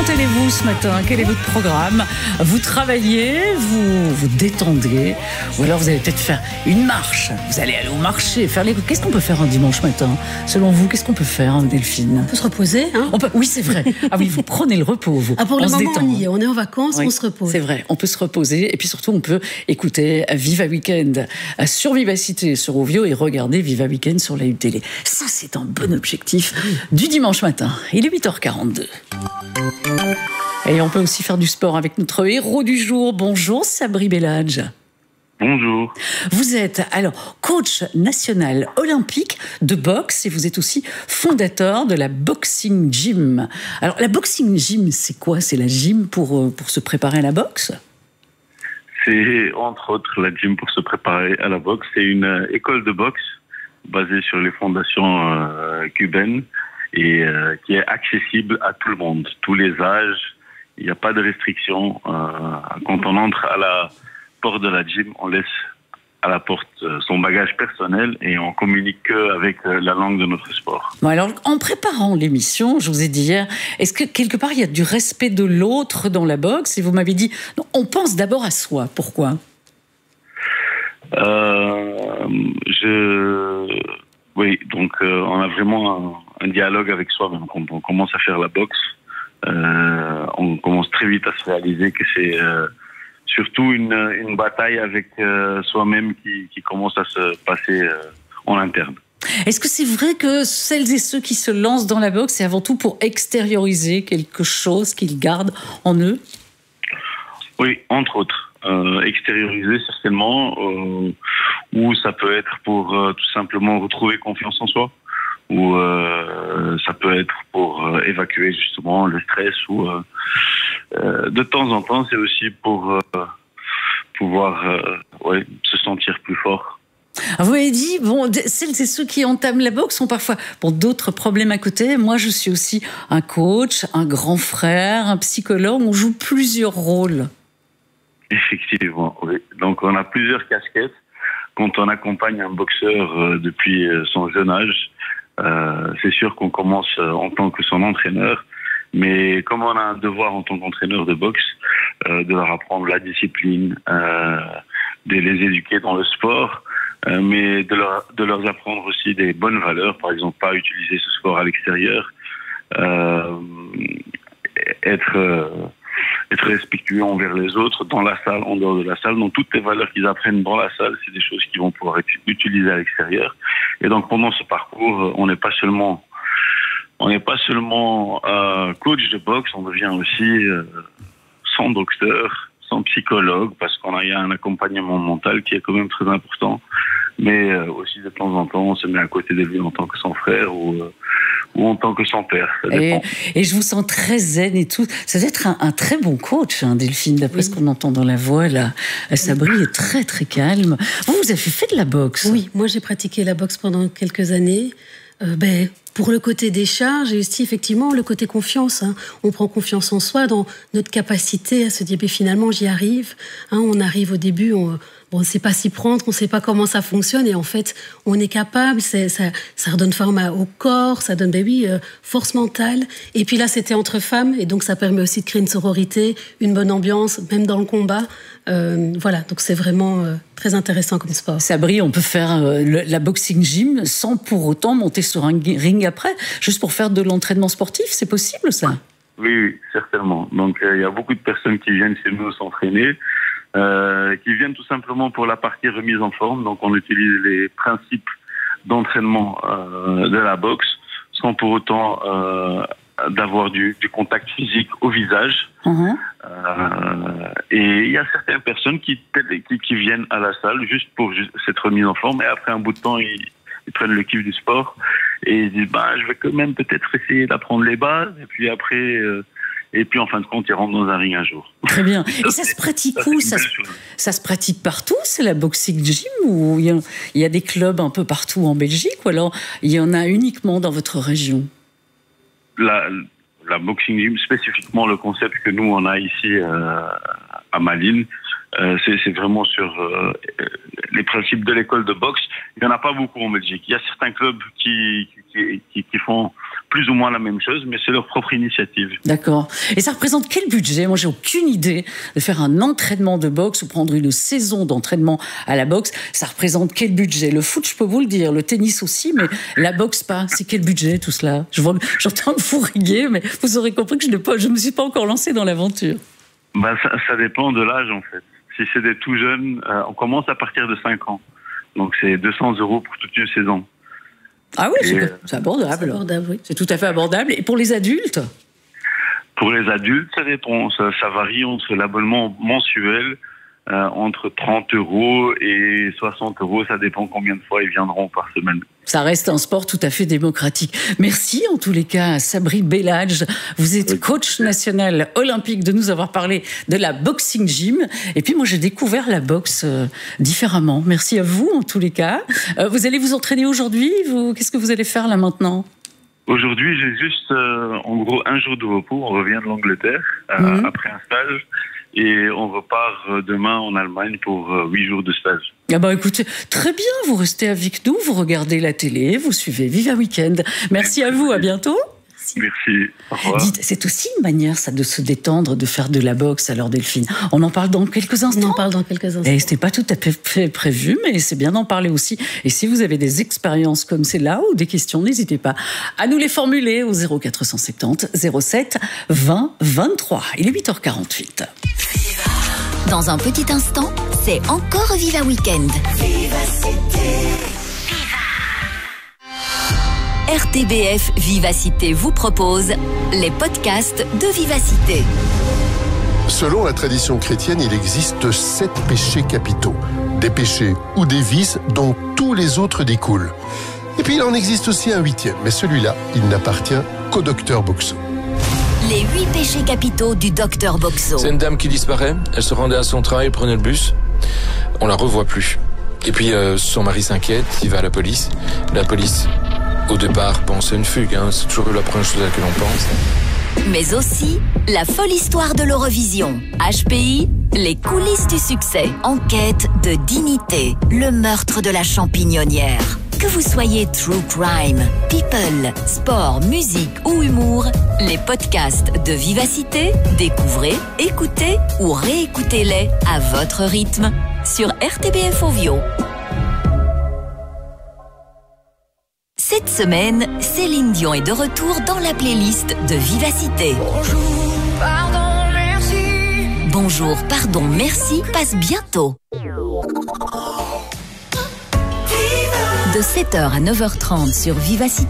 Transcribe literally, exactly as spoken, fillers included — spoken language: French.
Comment allez-vous ce matin? Quel est votre programme? Vous travaillez, vous vous détendez, ou alors vous allez peut-être faire une marche. Vous allez aller au marché, faire les... Qu'est-ce qu'on peut faire un dimanche matin? Selon vous, qu'est-ce qu'on peut faire, Delphine? On peut se reposer, hein? On peut... Oui, c'est vrai. Ah oui, vous prenez le repos, vous. Ah, pour le on moment, se détend. on y est. On est en vacances, oui, on se repose. C'est vrai, on peut se reposer. Et puis surtout, on peut écouter Viva Weekend sur Vivacité, sur Ovio, et regarder Viva Weekend sur la U télé. Ça, c'est un bon objectif du dimanche matin. Il est huit heures quarante-deux. Et on peut aussi faire du sport avec notre héros du jour. Bonjour Sabri Belhadj. Bonjour. Vous êtes alors coach national olympique de boxe et vous êtes aussi fondateur de la Boxing Gym. Alors la Boxing Gym, c'est quoi? C'est la gym pour, pour se préparer à la boxe? C'est entre autres la gym pour se préparer à la boxe. C'est une école de boxe basée sur les fondations euh, cubaines et euh, qui est accessible à tout le monde, tous les âges. Il n'y a pas de restrictions. Euh, quand on entre à la porte de la gym, on laisse à la porte son bagage personnel et on communique qu'avec la langue de notre sport. Bon, alors, en préparant l'émission, je vous ai dit hier, est-ce que quelque part il y a du respect de l'autre dans la boxe? Et vous m'avez dit, non, on pense d'abord à soi. Pourquoi? euh, je... Oui, donc euh, on a vraiment un, un dialogue avec soi-même. Quand on commence à faire la boxe, euh, on commence très vite à se réaliser que c'est... Euh, surtout une, une bataille avec euh, soi-même qui, qui commence à se passer euh, en interne. Est-ce que c'est vrai que celles et ceux qui se lancent dans la boxe, c'est avant tout pour extérioriser quelque chose qu'ils gardent en eux? Oui, entre autres. Euh, extérioriser certainement, euh, ou ça peut être pour euh, tout simplement retrouver confiance en soi, ou euh, ça peut être pour euh, évacuer justement le stress, ou euh, euh, de temps en temps c'est aussi pour euh, pouvoir euh, ouais, se sentir plus fort. Vous m'avez dit, bon, celles et ceux qui entament la boxe ont parfois bon, d'autres problèmes à côté. Moi, je suis aussi un coach, un grand frère, un psychologue. On joue plusieurs rôles. Effectivement, oui. Donc, on a plusieurs casquettes. Quand on accompagne un boxeur euh, depuis son jeune âge, euh, c'est sûr qu'on commence euh, en tant que son entraîneur. Mais comme on a un devoir en tant qu'entraîneur de boxe, euh, de leur apprendre la discipline, euh, de les éduquer dans le sport, euh, mais de leur, de leur apprendre aussi des bonnes valeurs, par exemple pas utiliser ce sport à l'extérieur, euh, être, euh, être respectueux envers les autres, dans la salle, en dehors de la salle. Donc toutes les valeurs qu'ils apprennent dans la salle, c'est des choses qu'ils vont pouvoir être utilisées à l'extérieur. Et donc pendant ce parcours, on n'est pas seulement... On n'est pas seulement euh, coach de boxe, on devient aussi euh, son docteur, son psychologue, parce qu'on a, y a un accompagnement mental qui est quand même très important. Mais euh, aussi de temps en temps, on se met à côté de lui en tant que son frère ou, euh, ou en tant que son père. Ça dépend. Et, et je vous sens très zen et tout. Ça doit être un, un très bon coach, hein, Delphine, d'après oui. ce qu'on entend dans la voix. Là. Sabri est très très calme. Vous, vous avez fait de la boxe? Oui, moi j'ai pratiqué la boxe pendant quelques années. Euh, ben, pour le côté des charges et aussi effectivement le côté confiance. Hein. On prend confiance en soi dans notre capacité à se dire ben, finalement j'y arrive. Hein, on arrive au début, on bon, ne sait pas s'y prendre, on ne sait pas comment ça fonctionne et en fait on est capable. C'est, ça, ça redonne forme au corps, ça donne ben oui euh, force mentale. Et puis là c'était entre femmes et donc ça permet aussi de créer une sororité, une bonne ambiance même dans le combat. Euh, voilà, donc c'est vraiment euh, très intéressant comme sport. Sabri, on peut faire euh, le, la boxing gym sans pour autant monter sur un ring après, juste pour faire de l'entraînement sportif, c'est possible ça? Oui, oui, certainement. Donc il euh, y a beaucoup de personnes qui viennent chez nous s'entraîner, euh, qui viennent tout simplement pour la partie remise en forme. Donc on utilise les principes d'entraînement euh, de la boxe sans pour autant euh, d'avoir du, du contact physique au visage. Mmh. Euh, et il y a certaines personnes qui, qui, qui viennent à la salle juste pour juste cette remise en forme et après un bout de temps, ils, ils prennent le kiff du sport et ils disent bah, je vais quand même peut-être essayer d'apprendre les bases et puis après, euh, et puis en fin de compte, ils rentrent dans un ring un jour. Très bien. Et ça, ça se pratique où ça, se, ça se pratique partout? C'est la boxing gym ou il y, a, il y a des clubs un peu partout en Belgique ou alors il y en a uniquement dans votre région? La, la boxing gym, spécifiquement le concept que nous on a ici euh, à Malines, euh, c'est, c'est vraiment sur euh, les principes de l'école de boxe. Il n'y en a pas beaucoup en Belgique. Il y a certains clubs qui, qui, qui, qui font plus ou moins la même chose, mais c'est leur propre initiative. D'accord. Et ça représente quel budget? Moi, j'ai aucune idée de faire un entraînement de boxe ou prendre une saison d'entraînement à la boxe. Ça représente quel budget? Le foot, je peux vous le dire, le tennis aussi, mais la boxe pas. C'est quel budget tout cela? Je vois, j'entends que vous riez, mais vous aurez compris que je ne pas, je me suis pas encore lancée dans l'aventure. Bah, ça, ça dépend de l'âge en fait. Si c'est des tout jeunes, euh, on commence à partir de cinq ans. Donc c'est deux cents euros pour toute une saison. Ah oui, c'est, Et, c'est abordable. C'est abordable, oui. C'est tout à fait abordable. Et pour les adultes? Pour les adultes, ça dépend. Ça, ça varie entre l'abonnement mensuel, euh, entre trente euros et soixante euros. Ça dépend combien de fois ils viendront par semaine. Ça reste un sport tout à fait démocratique. Merci en tous les cas à Sabri Belhadj. Vous êtes coach national olympique, de nous avoir parlé de la boxing gym. Et puis moi j'ai découvert la boxe euh, différemment. Merci à vous en tous les cas. Euh, vous allez vous entraîner aujourd'hui? Vous, qu'est-ce que vous allez faire là maintenant? Aujourd'hui, j'ai juste euh, en gros un jour de repos. On revient de l'Angleterre euh, mmh. après un stage. Et on repart demain en Allemagne pour huit jours de stage. Ah bah écoutez, très bien, vous restez avec nous, vous regardez la télé, vous suivez Viva Weekend. Merci à vous, à bientôt. Merci. Au revoir. Dites, c'est aussi une manière, ça, de se détendre, de faire de la boxe. Alors Delphine, on en parle dans quelques instants. On en parle dans quelques instants. Et c'était pas tout à fait prévu, mais c'est bien d'en parler aussi. Et si vous avez des expériences comme celle-là ou des questions, n'hésitez pas à nous les formuler au zéro quatre cent soixante-dix zéro sept vingt vingt-trois. Il est huit heures quarante-huit. Dans un petit instant, c'est encore Viva Weekend. R T B F Vivacité vous propose les podcasts de Vivacité. Selon la tradition chrétienne, il existe sept péchés capitaux. Des péchés ou des vices dont tous les autres découlent. Et puis il en existe aussi un huitième, mais celui-là, il n'appartient qu'au docteur Boxo. Les huit péchés capitaux du docteur Boxo. C'est une dame qui disparaît, elle se rendait à son travail, prenait le bus, on la revoit plus. Et puis euh, son mari s'inquiète, il va à la police. La police, au départ, pense à une fugue, hein. C'est toujours la première chose à laquelle on pense. Mais aussi la folle histoire de l'Eurovision. H P I, les coulisses du succès. Enquête de dignité, le meurtre de la champignonnière. Que vous soyez true crime, people, sport, musique ou humour, les podcasts de Vivacité, découvrez, écoutez ou réécoutez-les à votre rythme sur R T B F Ovio. Cette semaine, Céline Dion est de retour dans la playlist de Vivacité. Bonjour, pardon, merci. Bonjour, pardon, merci passe bientôt. De sept heures à neuf heures trente sur Vivacité.